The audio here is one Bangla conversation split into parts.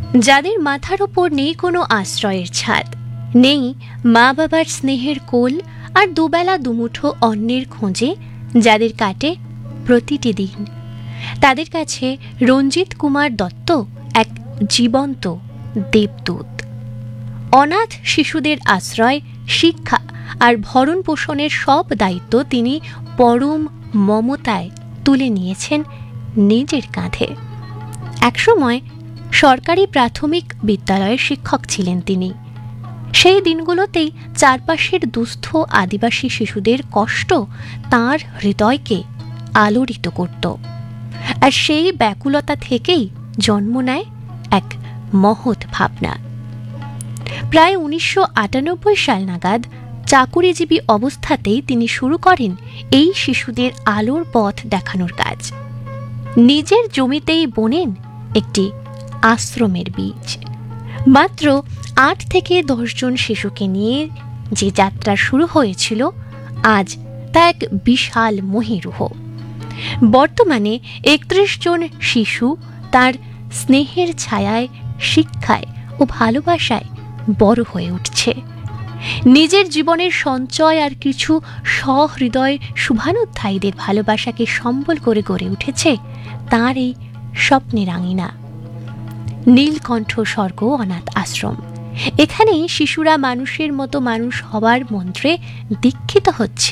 যাদের মাথার ওপর নেই কোনো আশ্রয়ের ছাদ, নেই মা বাবার স্নেহের কোল, আর দুবেলা দুমুঠো অন্নের খোঁজে যাদের কাটে প্রতিটি দিন, তাদের কাছে রঞ্জিত কুমার দত্ত এক জীবন্ত দেবদূত। অনাথ শিশুদের আশ্রয়, শিক্ষা আর ভরণ পোষণের সব দায়িত্ব তিনি পরম মমতায় তুলে নিয়েছেন নিজের কাঁধে। একসময় সরকারি প্রাথমিক বিদ্যালয়ের শিক্ষক ছিলেন তিনি। সেই দিনগুলোতেই চারপাশের দুস্থ আদিবাসী শিশুদের কষ্ট তাঁর হৃদয়কে আলোড়িত করত, আর সেই ব্যাকুলতা থেকেই জন্ম নেয় এক মহৎ ভাবনা। প্রায় 1998 সাল নাগাদ চাকুরিজীবী অবস্থাতেই তিনি শুরু করেন এই শিশুদের আলোর পথ দেখানোর কাজ। নিজের জমিতেই বোনেন একটি আশ্রমের বীজ। মাত্র 8 থেকে 10 জন শিশুকে নিয়ে যে যাত্রা শুরু হয়েছিল, আজ তা এক বিশাল মহীরুহ। বর্তমানে 31 জন শিশু তার স্নেহের ছায়ায়, শিক্ষায় ও ভালোবাসায় বড় হয়ে উঠছে। নিজের জীবনের সঞ্চয় আর কিছু সহৃদয় শুভানুধ্যায়ীদের ভালোবাসাকে সম্বল করে গড়ে উঠেছে তাঁর এই স্বপ্নের আঙিনা, নীলকণ্ঠ স্বর্গ অনাথ আশ্রম। এখানে শিশুরা মানুষের মতো মানুষ হওয়ার মন্ত্রে দীক্ষিত হচ্ছে।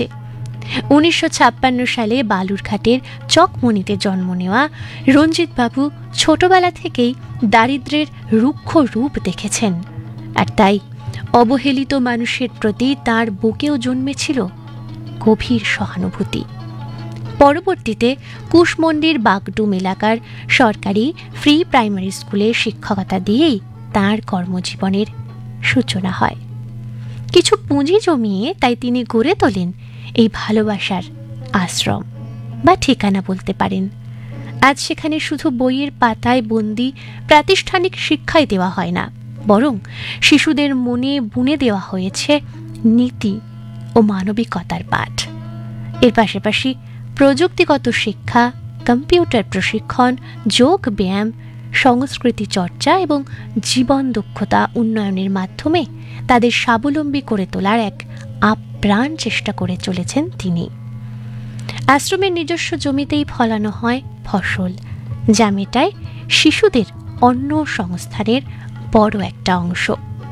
1956 সালে বালুরঘাটের চকমনিতে জন্ম নেওয়া রঞ্জিতবাবু ছোটবেলা থেকেই দারিদ্র্যের রুক্ষ রূপ দেখেছেন, আর তাই অবহেলিত মানুষের প্রতি তাঁর বুকেও জন্মেছিল গভীর সহানুভূতি। পরবর্তীতে কুশমন্ডির বাগডুম এলাকার সরকারি ফ্রি প্রাইমারি স্কুলে শিক্ষকতা দিয়েই তাঁর কর্মজীবনের সূচনা হয়। কিছু পুঁজি জমিয়ে তাই তিনি গড়ে তোলেন এই ভালোবাসার আশ্রম বা ঠিকানা বলতে পারেন। আজ সেখানে শুধু বইয়ের পাতায় বন্দি প্রাতিষ্ঠানিক শিক্ষাই দেওয়া হয় না, বরং শিশুদের মনে বুনে দেওয়া হয়েছে নীতি ও মানবিকতার পাঠ। এর পাশাপাশি প্রযুক্তিগত শিক্ষা, কম্পিউটার প্রশিক্ষণ, যোগ ব্যায়াম, সংস্কৃতি চর্চা এবং জীবন দক্ষতা উন্নয়নের মাধ্যমে তাদের স্বাবলম্বী করে তোলার এক আপ্রাণ চেষ্টা করে চলেছেন তিনি। আশ্রমের নিজস্ব জমিতেই ফলানো হয় ফসল, যা মেটায় শিশুদের অন্ন সংস্থানের বড় একটা অংশ।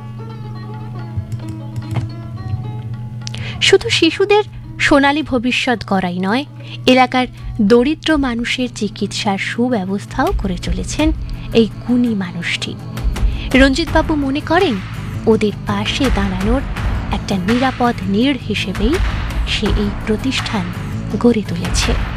শুধু শিশুদের সোনালী ভবিষ্যৎ গড়াই নয়, এলাকার দরিদ্র মানুষের চিকিৎসার সুব্যবস্থাও করে চলেছেন এই গুণী মানুষটি। রঞ্জিতবাবু মনে করেন ওদের পাশে দাঁড়ানোর একটা নিরাপদ নীড় হিসেবেই সে এই প্রতিষ্ঠান গড়ে তুলেছে।